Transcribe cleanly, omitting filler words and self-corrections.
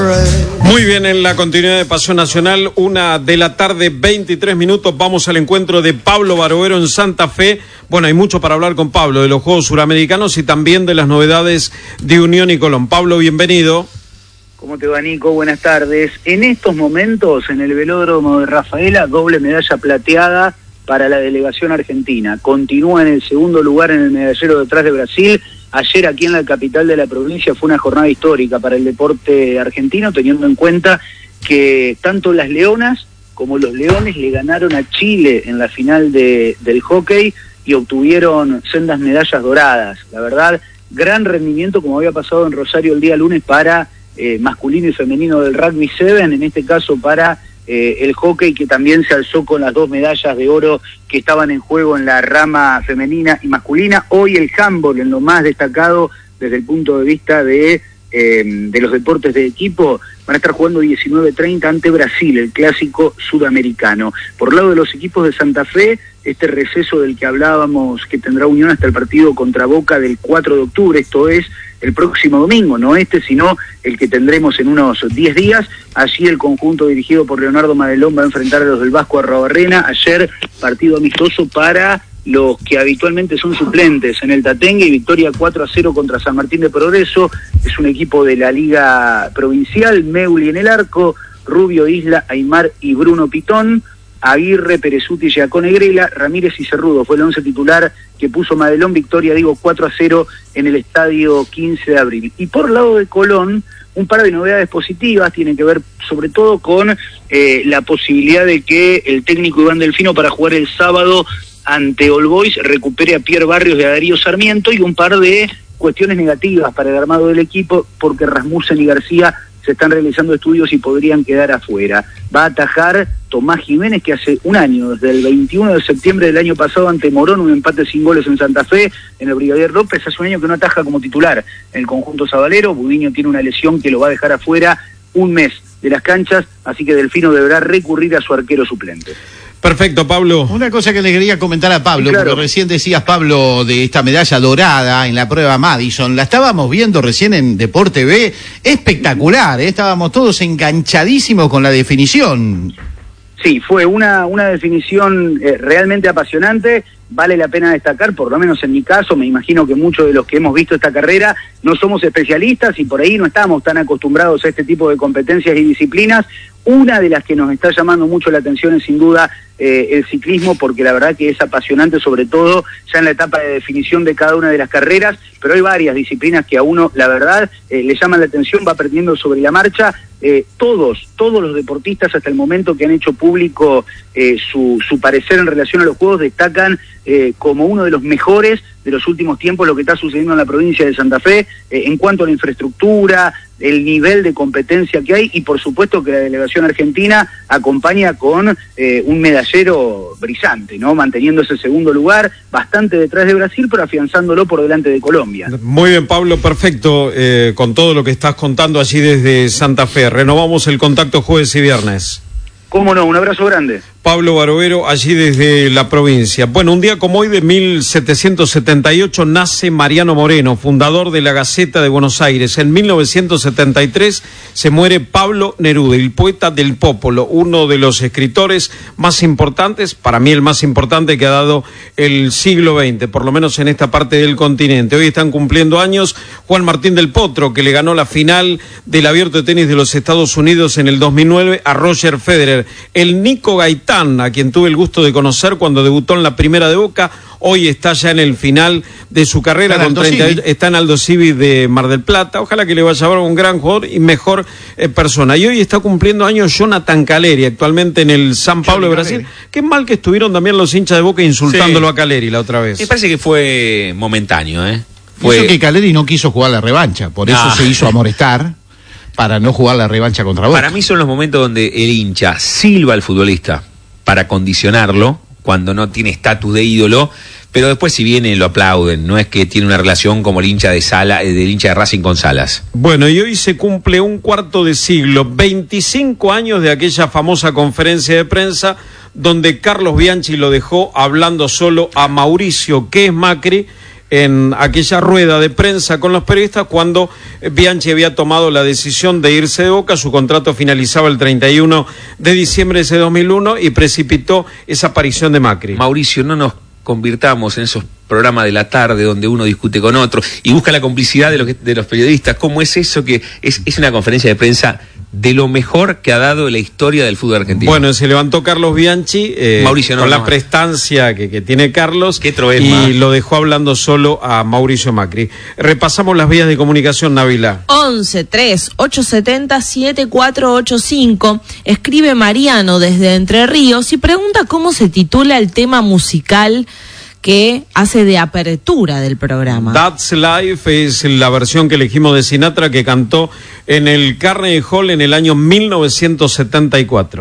Muy bien, en la continuidad de Pasión Nacional, 1:23 p.m, vamos al encuentro de Pablo Barovero en Santa Fe. Bueno, hay mucho para hablar con Pablo, de los Juegos Suramericanos y también de las novedades de Unión y Colón. Pablo, bienvenido. ¿Cómo te va, Nico? Buenas tardes. En estos momentos, en el velódromo de Rafaela, doble medalla plateada para la delegación argentina. Continúa en el segundo lugar en el medallero detrás de Brasil. Ayer aquí en la capital de la provincia fue una jornada histórica para el deporte argentino, teniendo en cuenta que tanto las leonas como los leones le ganaron a Chile en la final del hockey y obtuvieron sendas medallas doradas. La verdad, gran rendimiento, como había pasado en Rosario el día lunes para masculino y femenino del rugby 7, en este caso para el hockey, que también se alzó con las 2 medallas de oro que estaban en juego en la rama femenina y masculina. Hoy el handball, en lo más destacado desde el punto de vista de los deportes de equipo, van a estar jugando 19:30 ante Brasil, el clásico sudamericano. Por el lado de los equipos de Santa Fe, este receso del que hablábamos, que tendrá Unión hasta el partido contra Boca del 4 de octubre, esto es el próximo domingo, no sino el que tendremos en unos 10 días. Allí el conjunto dirigido por Leonardo Madelón va a enfrentar a los del Vasco Arrobarrena. Ayer partido amistoso para los que habitualmente son suplentes en el Tatengue, y victoria 4-0 contra San Martín de Progreso. Es un equipo de la Liga Provincial. Meuli en el arco, Rubio, Isla, Aymar y Bruno Pitón, Aguirre, Perezuti, Giacón, Negrela, Ramírez y Cerrudo. Fue el 11 titular que puso Madelón. Victoria, 4-0 en el estadio 15 de abril. Y por el lado de Colón, un par de novedades positivas, tienen que ver sobre todo con la posibilidad de que el técnico Iván Delfino, para jugar el sábado ante All Boys, recupere a Pierre Barrios y a Darío Sarmiento, y un par de cuestiones negativas para el armado del equipo, porque Rasmussen y García se están realizando estudios y podrían quedar afuera. Va a atajar Tomás Jiménez, que hace un año, desde el 21 de septiembre del año pasado ante Morón, un empate sin goles en Santa Fe, en el Brigadier López, hace un año que no ataja como titular en el conjunto sabalero. Budiño tiene una lesión que lo va a dejar afuera un mes de las canchas, así que Delfino deberá recurrir a su arquero suplente. Perfecto, Pablo. Una cosa que le quería comentar a Pablo, sí, claro, porque recién decías, Pablo, de esta medalla dorada en la prueba Madison. La estábamos viendo recién en Deporte B. Espectacular, estábamos todos enganchadísimos con la definición. Sí, fue una definición realmente apasionante. Vale la pena destacar, por lo menos en mi caso, me imagino que muchos de los que hemos visto esta carrera no somos especialistas y por ahí no estamos tan acostumbrados a este tipo de competencias y disciplinas. Una de las que nos está llamando mucho la atención es sin duda el ciclismo, porque la verdad que es apasionante, sobre todo ya en la etapa de definición de cada una de las carreras, pero hay varias disciplinas que a uno, la verdad, le llaman la atención, va aprendiendo sobre la marcha. Todos los deportistas hasta el momento que han hecho público su parecer en relación a los Juegos destacan como uno de los mejores de los últimos tiempos lo que está sucediendo en la provincia de Santa Fe en cuanto a la infraestructura, el nivel de competencia que hay, y por supuesto que la delegación argentina acompaña con un medallero brillante, ¿no? Manteniendo ese segundo lugar, bastante detrás de Brasil, pero afianzándolo por delante de Colombia. Muy bien, Pablo, perfecto, con todo lo que estás contando allí desde Santa Fe. Renovamos el contacto jueves y viernes. Cómo no, un abrazo grande. Pablo Barovero, allí desde la provincia. Bueno, un día como hoy de 1778 nace Mariano Moreno, fundador de la Gaceta de Buenos Aires. En 1973 se muere Pablo Neruda, el poeta del popolo, uno de los escritores más importantes, para mí el más importante que ha dado el siglo XX, por lo menos en esta parte del continente. Hoy están cumpliendo años Juan Martín del Potro, que le ganó la final del Abierto de Tenis de los Estados Unidos en el 2009 a Roger Federer. El Nico Gaitán, a quien tuve el gusto de conocer cuando debutó en la primera de Boca, hoy está ya en el final de su carrera, con 38, está en Aldo Civi de Mar del Plata. Ojalá que le vaya a llevar un gran jugador y mejor persona. Y hoy está cumpliendo años Jonathan Caleri, actualmente en el San Pablo de Brasil. Qué mal que estuvieron también los hinchas de Boca insultándolo a Caleri la otra vez. Me parece que fue momentáneo, Eso que Caleri no quiso jugar la revancha, por eso se hizo amonestar para no jugar la revancha contra Boca. Para mí son los momentos donde el hincha silba al futbolista para condicionarlo, cuando no tiene estatus de ídolo, pero después si viene lo aplauden. No es que tiene una relación como el hincha del hincha de Racing con Salas. Bueno, y hoy se cumple un cuarto de siglo, 25 años de aquella famosa conferencia de prensa donde Carlos Bianchi lo dejó hablando solo a Mauricio, que es Macri, en aquella rueda de prensa con los periodistas cuando Bianchi había tomado la decisión de irse de Boca. Su contrato finalizaba el 31 de diciembre de ese 2001 y precipitó esa aparición de Macri. Mauricio, no nos convirtamos en esos programas de la tarde donde uno discute con otro y busca la complicidad de los periodistas. ¿Cómo es eso que es una conferencia de prensa de lo mejor que ha dado la historia del fútbol argentino? Bueno, se levantó Carlos Bianchi, Mauricio, con la prestancia que tiene Carlos, y lo dejó hablando solo a Mauricio Macri. Repasamos las vías de comunicación, Nabila. 11-3-870-7485. Escribe Mariano desde Entre Ríos y pregunta cómo se titula el tema musical que hace de apertura del programa. That's Life es la versión que elegimos de Sinatra, que cantó en el Carnegie Hall en el año 1974.